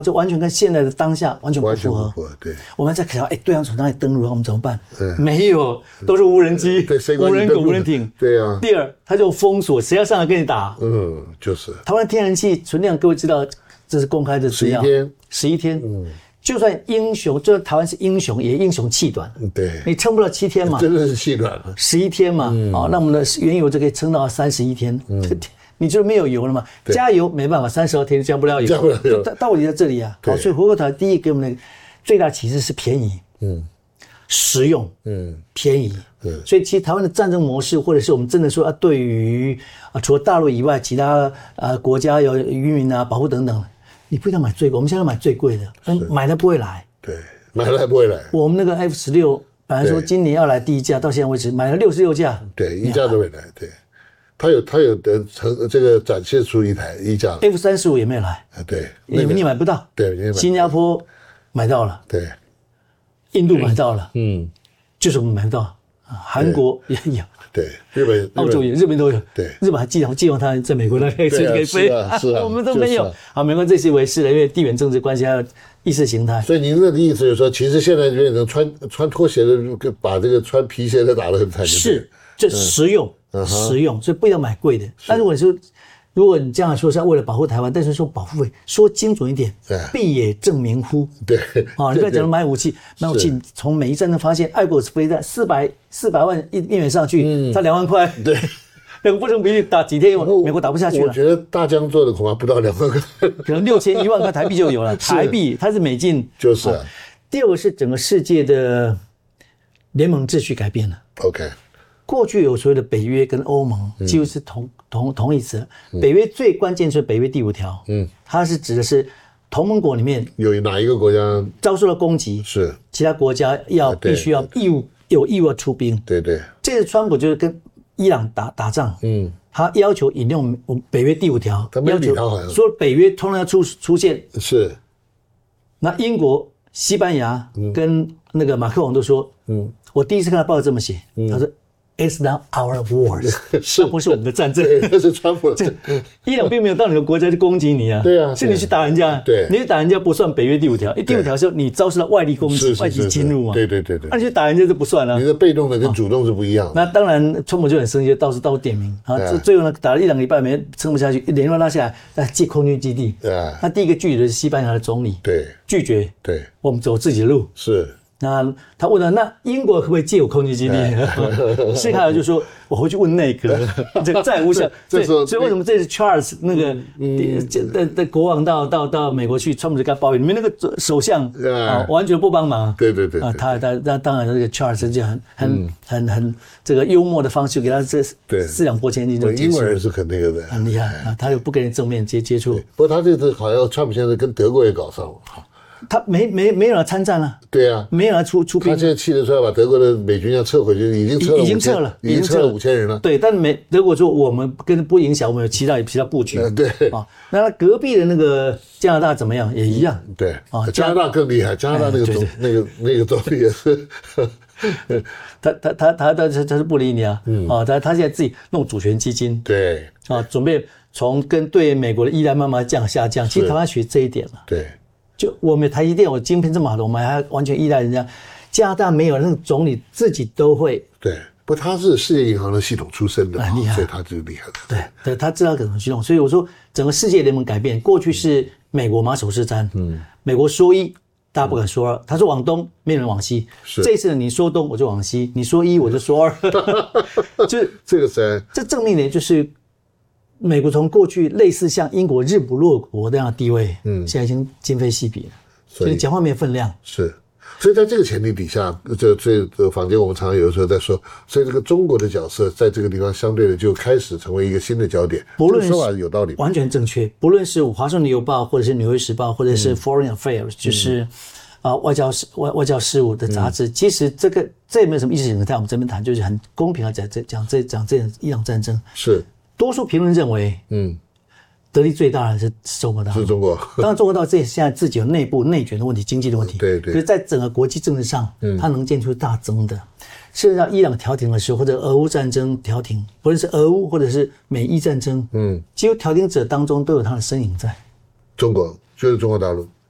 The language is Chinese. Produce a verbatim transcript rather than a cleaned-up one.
这完全跟现在的当下完全不符合。 不符合对， 我们在想，哎，对岸从哪里登陆，我们怎么办？没有，都是无人机、 对， 无人狗、无人艇。 对啊。 第二，它就封锁，谁要上来跟你打？ 嗯，就是。 台湾天然气存量，各位知道，这是公开的资料。 十一天， 十一天。嗯。就算英雄，就算台湾是英雄，也英雄气短。 对， 你撑不到七天嘛？ 真的是气短了。 十一天嘛，嗯、哦，那我们的原油就可以撑到三十一天。嗯，你就没有油了嘛？加油没办法，三十二天加不了油。 加不了油， 道理在这里啊。好，所以回过头来，第一给我们的最大启示是便宜，嗯，实用，嗯，便宜。嗯，所以其实台湾的战争模式，或者是我们真的说啊，对于啊除了大陆以外，其他啊国家有渔民啊保护等等。你不一定要买最贵，我们现在买最贵的，但买了不会来。 对，买了不会来。 我们那个 F 十六本来说今年要来第一架，到现在为止买了六十六架。 对，一架都没来。对，他有他有的成这个展现出一台一架。 F 三十五也没有来。 对， 你你买不到。 对， 新加坡买到了。 对， 印度买到了。 嗯， 就是我们买不到。韩国也有。 对，日本、 澳洲也，日本都有。 对， 日本还寄望寄望他在美国那可以可以飞， 是啊， 我们都没有。好，没关系，这是为是的，因为地缘政治关系还有意识形态。 所以您的意思就是说，其实现在变成穿穿拖鞋的，把这个穿皮鞋的打得很惨。 是，这实用，实用，所以不要买贵的。但如果你说，如果你这样说是为了保护台湾，但是说保护费，说精准一点，必也正名乎？ 对， 啊，你不要讲买武器，买武器从美伊战争发现，爱国者飞弹四百四百万一一元上去，才两万块， 对， 两个不成比例，打几天美国打不下去了。 我觉得大疆做的恐怕不到两万块， 可能六千一万块台币就有了。台币它是美金， 就是啊。 第二个是整个世界的联盟秩序改变了。 OK。 过去有所谓的北约跟欧盟，几乎是同、嗯、同同义词。北约最关键是北约第五条，嗯，它是指的是同盟国里面有哪一个国家遭受了攻击， 是其他国家要必须要义务有义务要出兵。 对对， 这次川普就是跟伊朗打打仗，嗯，他要求引用北约第五条， 要求说北约通常要出出现。 是，那英国、西班牙跟那个马克龙都说，嗯，我第一次看到报纸这么写，嗯、他说。It's not our wars， 是不是我们的战争？ 那是川普的。 伊朗并没有到你的国家去攻击你啊， 对啊， 是你去打人家， 对， 你去打人家不算北约第五条，第五条是你遭受了外力攻击、外敌侵入嘛， 对对对对， 那你去打人家就不算了。 你的被动的跟主动是不一样的。 那当然，川普就很生气，到处到处点名啊，最后呢打了一两个礼拜没撑不下去，连乱拉下来，那借空军基地。那第一个拒绝的是西班牙的总理， 对， 拒绝， 对，我们走自己的路。 是。 那他问了，那英国可不可以借我空军基地？谢凯尔就说：“我回去问内阁，这个再无效。”所以，所以为什么这次 Charles 那个的的国王到到到美国去，川普就跟他抱怨：“你们那个首相啊，完全不帮忙。” 对对对啊，他他他当然这个 Charles 就很很很很这个幽默的方式给他这四两拨千斤就结束。 英国人是很那个的， 很厉害啊，他又不跟人正面接接触。 不过他这次好像川普现在跟德国也搞上了。 他没没没有人参战了， 对啊， 没有人出出兵。 他现在气得出来，把德国的美军要撤回去，已经撤了， 已经撤了， 已经撤了五千人了。 对，但美德国说我们跟不影响，我们有其他其他布局。 对啊，那隔壁的那个加拿大怎么样？也一样。 对啊，加拿大更厉害，加拿大那个总那个那个总理也是， 他他他他他他是不理你啊，啊，他他现在自己弄主权基金， 对啊，准备从跟对美国的依赖慢慢降下降。其实台湾学这一点了， 对。 就我们台积电，我晶片这么好的，我们还完全依赖人家。加拿大没有，那个总理自己都会。 对，不，他是世界银行的系统出身的， 很厉害， 所以他就厉害了。 对，对，他知道怎么去弄。所以我说，整个世界联盟改变，过去是美国马首是瞻，嗯，美国说一，大家不敢说二，他说往东，没人往西。 是， 这次你说东，我就往西；你说一，我就说二。就是这个是， 这证明呢，就是。美国从过去类似像英国日不落国这样的地位，嗯，现在已经今非昔比了，所以讲话没有分量。 是，所以在这个前提底下，这这这个坊间我们常常有的时候在说，所以这个中国的角色在这个地方相对的就开始成为一个新的焦点。 不论是说法有道理， 完全正确。不论是华盛顿邮报，或者是纽约时报，或者是 Foreign Affairs，、嗯、就是啊、呃、外交事外外交事务的杂志，嗯、其实这个这也没有什么意识形态，我们这边谈就是很公平的讲这讲这讲这伊朗战争是。 多数评论认为，嗯，得利最大的是中国大陆， 是中国。 当然，中国大陆这现在自己有内部内卷的问题、经济的问题， 对对。 可是，在整个国际政治上，嗯，它能见出大增的。事实上，伊朗调停的时候，或者俄乌战争调停，不论是俄乌或者是美伊战争，嗯，几乎调停者当中都有他的身影在。 中国就是中国大陆。